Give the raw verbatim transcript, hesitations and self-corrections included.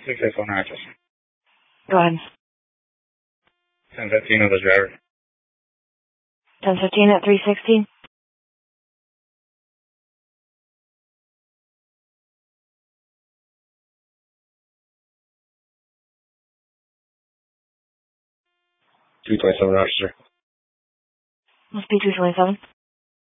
six eight four nine. Go ahead. ten fifteen of the driver. ten fifteen at three sixteen. two twenty-seven, Rochester. Must be two twenty-seven.